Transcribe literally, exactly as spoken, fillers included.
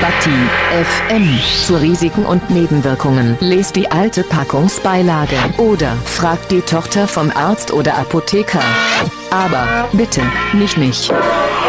Demokratie F M. Zu Risiken und Nebenwirkungen lest die alte Packungsbeilage oder fragt die Tochter vom Arzt oder Apotheker. Aber bitte, nicht mich.